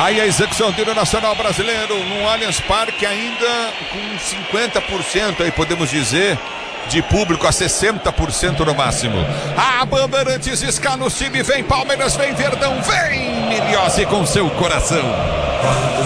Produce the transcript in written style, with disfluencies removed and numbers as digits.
Aí a execução do Nacional Brasileiro no Allianz Parque ainda com 50% aí podemos dizer de público, a 60% no máximo. A Bandeirantes escala o time, vem Palmeiras, vem Verdão, vem Miliose com seu coração.